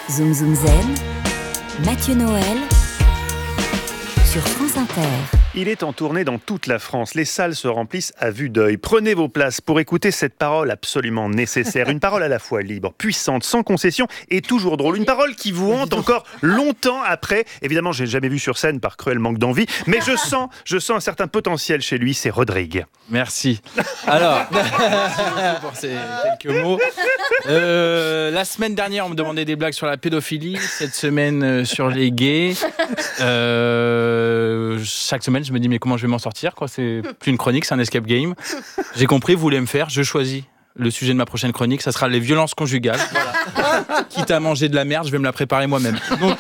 Zoom Zoom Zen, Mathieu Noël sur France Inter. Il est en tournée dans toute la France. Les salles se remplissent à vue d'œil. Prenez vos places pour écouter cette parole absolument nécessaire. Une parole à la fois libre, puissante, sans concession et toujours drôle. Une parole qui vous hante encore longtemps après. Évidemment, je l'ai jamais vu sur scène par cruel manque d'envie, mais je sens un certain potentiel chez lui. C'est Rodrigue. Merci. Alors, merci pour ces quelques mots. La semaine dernière, on me demandait des blagues sur la pédophilie. Cette semaine, sur les gays. Chaque semaine, je me dis mais comment je vais m'en sortir quoi. C'est plus une chronique, c'est un escape game. J'ai compris, vous voulez me faire, je choisis le sujet de ma prochaine chronique, ça sera les violences conjugales. Voilà. Quitte à manger de la merde, je vais me la préparer moi-même. Donc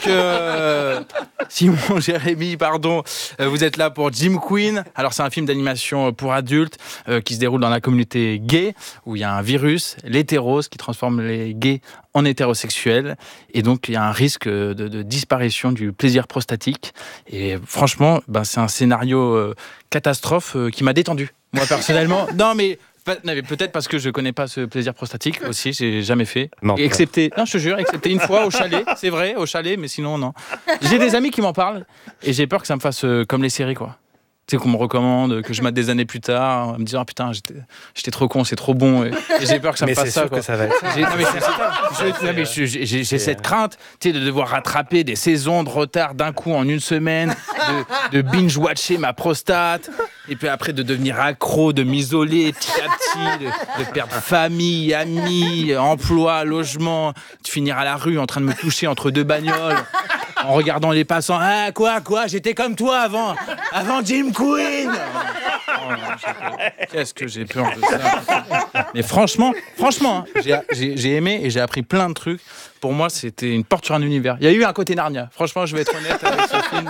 Simon, Jérémy, pardon, vous êtes là pour Jim Queen. Alors c'est un film d'animation pour adultes qui se déroule dans la communauté gay où il y a un virus, l'hétérose, qui transforme les gays en hétérosexuels, et donc il y a un risque de disparition du plaisir prostatique. Et franchement, c'est un scénario catastrophe qui m'a détendu. Moi personnellement, non mais peut-être parce que je connais pas ce plaisir prostatique aussi, j'ai jamais fait. Non, excepté une fois au chalet, c'est vrai, au chalet, mais sinon non. J'ai des amis qui m'en parlent et j'ai peur que ça me fasse comme les séries quoi. Tu sais, qu'on me recommande, que je mette des années plus tard, en me disant putain, j'étais trop con, c'est trop bon. Et j'ai peur que ça me fasse ça. Mais c'est sûr que ça va être ça. J'ai cette crainte, tu sais, de devoir rattraper des saisons de retard d'un coup en une semaine, de binge-watcher ma prostate, et puis après de devenir accro, de m'isoler petit à petit, de perdre famille, amis, emploi, logement, de finir à la rue en train de me toucher entre deux bagnoles. En regardant les passants, ah quoi, j'étais comme toi avant Jim Queen. Qu'est-ce que j'ai peur de ça. Mais franchement, j'ai aimé et j'ai appris plein de trucs. Pour moi, c'était une porte sur un univers. Il y a eu un côté Narnia. Franchement, je vais être honnête avec ce film.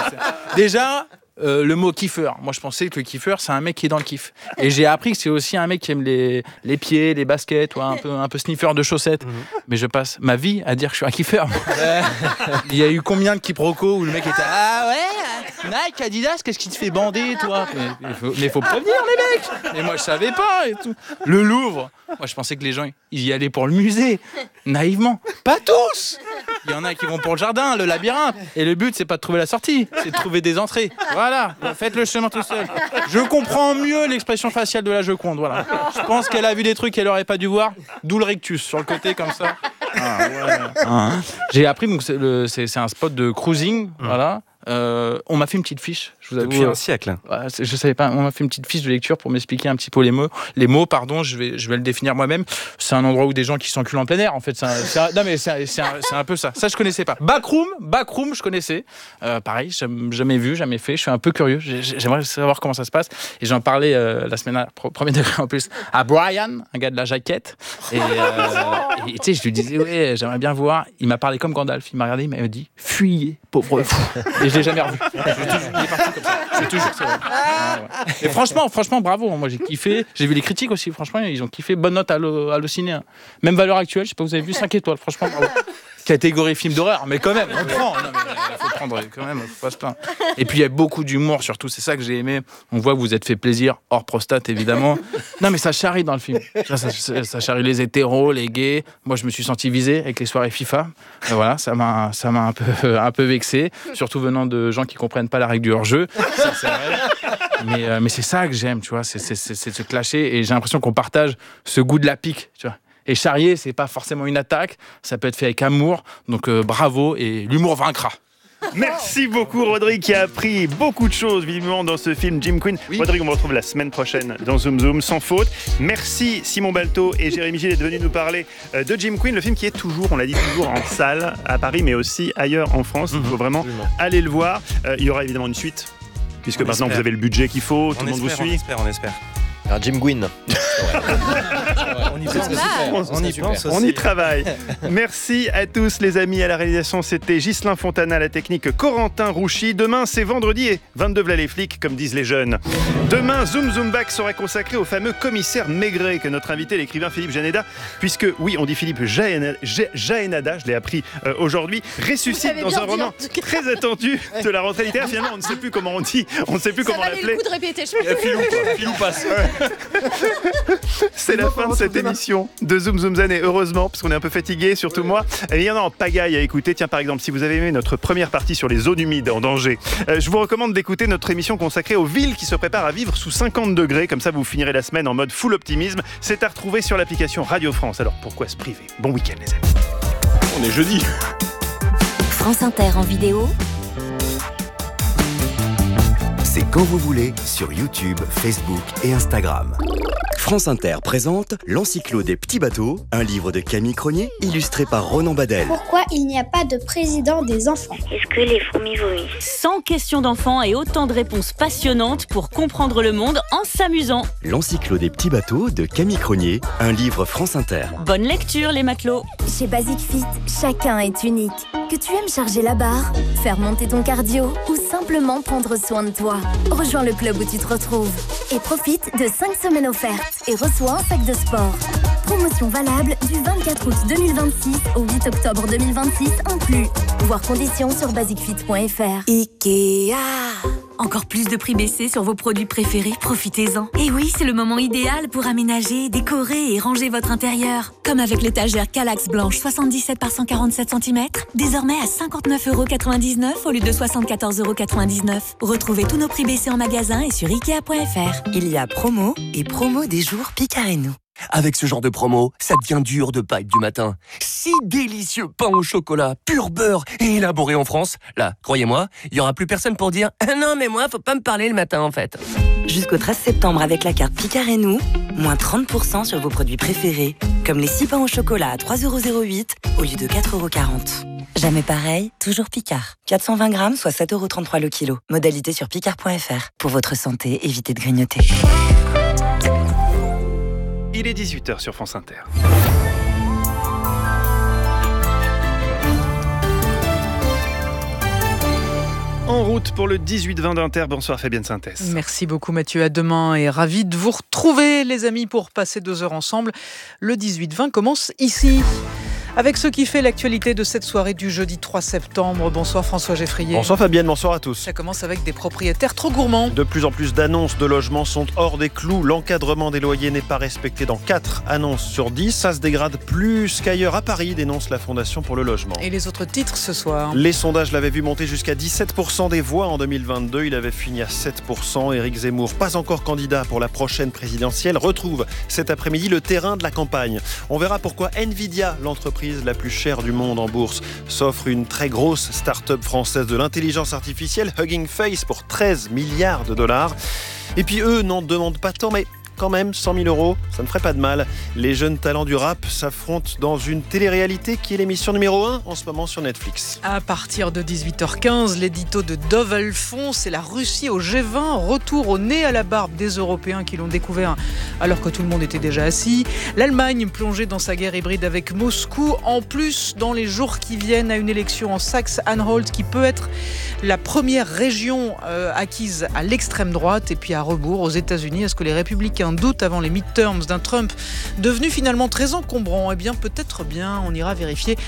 Déjà, le mot kiffeur. Moi, je pensais que le kiffeur, c'est un mec qui est dans le kiff. Et j'ai appris que c'est aussi un mec qui aime les pieds, les baskets, ou un peu sniffer de chaussettes. Mais je passe ma vie à dire que je suis un kiffeur. Il y a eu combien de quiproquos où le mec était ah ouais, Nike, Adidas, qu'est-ce qui te fait bander, toi? Mais faut prévenir les mecs. Et moi, je savais pas et tout. Le Louvre. Moi, je pensais que les gens, ils y allaient pour le musée. Naïvement. Pas tous. Il y en a qui vont pour le jardin, le labyrinthe. Et le but, c'est pas de trouver la sortie, c'est de trouver des entrées. Voilà, faites le chemin tout seul. Je comprends mieux l'expression faciale de la Joconde, voilà. Je pense qu'elle a vu des trucs qu'elle aurait pas dû voir, d'où le rictus, sur le côté, comme ça. Ah, ouais. J'ai appris, donc c'est un spot de cruising, voilà. On m'a fait une petite fiche, je vous avoue. Depuis un siècle. Je savais pas. On m'a fait une petite fiche de lecture pour m'expliquer un petit peu les mots. Les mots, pardon, je vais le définir moi-même. C'est un endroit où des gens qui s'enculent en plein air. En fait, c'est un peu ça. Ça, je connaissais pas. Backroom, je connaissais. Pareil, jamais vu, jamais fait. Je suis un peu curieux. J'aimerais savoir comment ça se passe. Et j'en parlais la semaine dernière, premier degré en plus, à Brian, un gars de la jaquette. Et tu sais, je lui disais ouais, j'aimerais bien voir. Il m'a parlé comme Gandalf. Il m'a regardé, il m'a dit fuyez, pauvre fou. Et je l'ai jamais revu. Il est parti comme ça. Je toujours c'est vrai. Ouais. Et franchement, bravo. Moi, j'ai kiffé. J'ai vu les critiques aussi. Franchement, ils ont kiffé. Bonne note à Allociné. Hein. Même valeur actuelle. Je sais pas, vous avez vu 5 étoiles. Franchement, bravo. Catégorie film d'horreur, mais quand même, on prend. Non, mais il faut prendre quand même. Faut pas se plaindre. Et puis il y a beaucoup d'humour surtout. C'est ça que j'ai aimé. On voit que vous êtes fait plaisir hors prostate évidemment. Non, mais ça charrie dans le film. Ça charrie les hétéros, les gays. Moi, je me suis senti visé avec les soirées FIFA. Et voilà, ça m'a un peu vexé, surtout venant de gens qui comprennent pas la règle du hors-jeu. Ça, c'est vrai. Mais c'est ça que j'aime, tu vois. C'est de se clasher et j'ai l'impression qu'on partage ce goût de la pique, tu vois. Et charrier, c'est pas forcément une attaque, ça peut être fait avec amour, donc bravo, et l'humour vaincra. Merci beaucoup Rodrigue qui a appris beaucoup de choses visiblement dans ce film Jim Queen. Oui. Rodrigue, on vous retrouve la semaine prochaine dans Zoom Zoom sans faute. Merci Simon Balto et Jérémy Gilles d'être venus nous parler de Jim Queen, le film qui est toujours, on l'a dit, toujours en salle à Paris mais aussi ailleurs en France. Il faut vraiment aller le voir. Il y aura évidemment une suite puisque maintenant vous avez le budget qu'il faut, tout le monde vous suit. On espère. Alors Jim Queen. On y travaille. Merci à tous les amis. À la réalisation, c'était Ghislain Fontana, à la technique Corentin Rouchy. Demain, c'est vendredi et 22 v'là les flics, comme disent les jeunes. Demain, Zoom Zoom Back sera consacré au fameux commissaire Maigret que notre invité, l'écrivain Philippe Janéda, puisque, oui, on dit Philippe Jaénada, je l'ai appris aujourd'hui, ressuscite dans un roman très attendu de la rentrée littéraire. Finalement, on ne sait plus comment on dit, on ne sait plus comment l'appeler. Ça valait le coup de répéter, je pense. Filou passe. C'est la fin de cette émission. émission de Zoom Zoom Zen, et heureusement, parce qu'on est un peu fatigué, surtout moi. Il y en a en pagaille à écouter. Tiens, par exemple, si vous avez aimé notre première partie sur les zones humides en danger, je vous recommande d'écouter notre émission consacrée aux villes qui se préparent à vivre sous 50 degrés. Comme ça, vous finirez la semaine en mode full optimisme. C'est à retrouver sur l'application Radio France. Alors, pourquoi se priver ? Bon week-end, les amis. On est jeudi. France Inter en vidéo. C'est quand vous voulez sur YouTube, Facebook et Instagram. France Inter présente L'Encyclo des petits bateaux, un livre de Camille Cronier illustré par Ronan Badel. Pourquoi il n'y a pas de président des enfants ? Est-ce que les fourmis volent ? 100 questions d'enfants et autant de réponses passionnantes pour comprendre le monde en s'amusant. L'Encyclo des petits bateaux de Camille Cronier, un livre France Inter. Bonne lecture les matelots. Chez Basic Fit, chacun est unique. Que tu aimes charger la barre, faire monter ton cardio ou simplement prendre soin de toi. Rejoins le club où tu te retrouves et profite de 5 semaines offertes et reçois un sac de sport. Promotion valable du 24 août 2026 au 8 octobre 2026 inclus. Voir conditions sur basicfit.fr. Ikea. Encore plus de prix baissés sur vos produits préférés, profitez-en. Et oui, c'est le moment idéal pour aménager, décorer et ranger votre intérieur. Comme avec l'étagère Kallax blanche 77 par 147 cm, désormais à 59,99 € au lieu de 74,99 €. Retrouvez tous nos prix baissés en magasin et sur Ikea.fr. Il y a promo et promo des jours Picard et nous. Avec ce genre de promo, ça devient dur de pas être du matin. 6 délicieux pains au chocolat, pur beurre et élaborés en France. Là, croyez-moi, il y aura plus personne pour dire « Non mais moi, faut pas me parler le matin en fait ». Jusqu'au 13 septembre avec la carte Picard et nous, moins 30% sur vos produits préférés, comme les 6 pains au chocolat à 3,08 € au lieu de 4,40 €. Jamais pareil, toujours Picard. 420 grammes, soit 7,33 € le kilo. Modalité sur picard.fr. Pour votre santé, évitez de grignoter. Il est 18h sur France Inter. En route pour le 18-20 d'Inter. Bonsoir Fabienne Synthèse. Merci beaucoup Mathieu, à demain et ravi de vous retrouver les amis pour passer 2 heures ensemble. Le 18-20 commence ici. Avec ce qui fait l'actualité de cette soirée du jeudi 3 septembre. Bonsoir François Geffrier. Bonsoir Fabienne, bonsoir à tous. Ça commence avec des propriétaires trop gourmands. De plus en plus d'annonces de logements sont hors des clous. L'encadrement des loyers n'est pas respecté dans 4 annonces sur 10. Ça se dégrade plus qu'ailleurs à Paris, dénonce la Fondation pour le logement. Et les autres titres ce soir ? Les sondages l'avaient vu monter jusqu'à 17% des voix en 2022. Il avait fini à 7%. Éric Zemmour, pas encore candidat pour la prochaine présidentielle, retrouve cet après-midi le terrain de la campagne. On verra pourquoi Nvidia, l'entreprise la plus chère du monde en bourse, s'offre une très grosse start-up française de l'intelligence artificielle, Hugging Face, pour 13 milliards de dollars. Et puis eux n'en demandent pas tant, mais quand même, 100 000 €, ça ne ferait pas de mal. Les jeunes talents du rap s'affrontent dans une télé-réalité qui est l'émission numéro 1 en ce moment sur Netflix. À partir de 18h15, l'édito de Dove Alphonse, c'est la Russie au G20, retour au nez à la barbe des Européens qui l'ont découvert alors que tout le monde était déjà assis. L'Allemagne plongée dans sa guerre hybride avec Moscou, en plus dans les jours qui viennent à une élection en Saxe-Anhalt qui peut être la première région acquise à l'extrême droite, et puis à rebours aux États-Unis, est-ce que les républicains doutent avant les midterms d'un Trump devenu finalement très encombrant? Eh bien, peut-être bien, on ira vérifier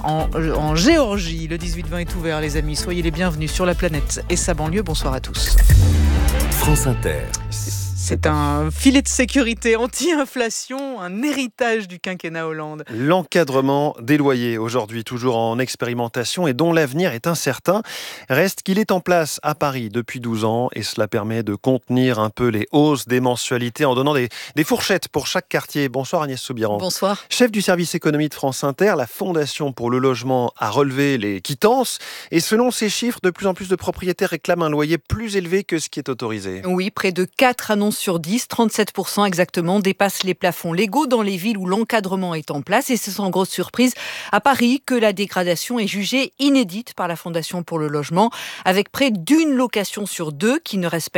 en Géorgie. Le 18-20 est ouvert, les amis. Soyez les bienvenus sur la planète et sa banlieue. Bonsoir à tous. France Inter. C'est un filet de sécurité anti-inflation, un héritage du quinquennat Hollande. L'encadrement des loyers, aujourd'hui toujours en expérimentation et dont l'avenir est incertain, reste qu'il est en place à Paris depuis 12 ans et cela permet de contenir un peu les hausses des mensualités en donnant des fourchettes pour chaque quartier. Bonsoir Agnès Soubiran. Bonsoir. Chef du service économie de France Inter, la Fondation pour le logement a relevé les quittances et selon ces chiffres, de plus en plus de propriétaires réclament un loyer plus élevé que ce qui est autorisé. Oui, près de 4 annonces sur 10, 37% exactement, dépassent les plafonds légaux dans les villes où l'encadrement est en place. Et c'est sans grosse surprise à Paris que la dégradation est jugée inédite par la Fondation pour le logement, avec près d'une location sur 2 qui ne respecte